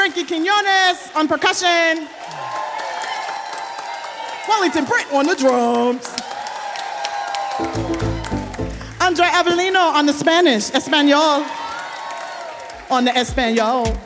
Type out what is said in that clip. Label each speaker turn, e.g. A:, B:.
A: Frankie Quinones on percussion. Wellington Britt on the drums. Andre Avelino on the Spanish, Espanol. On the Espanol.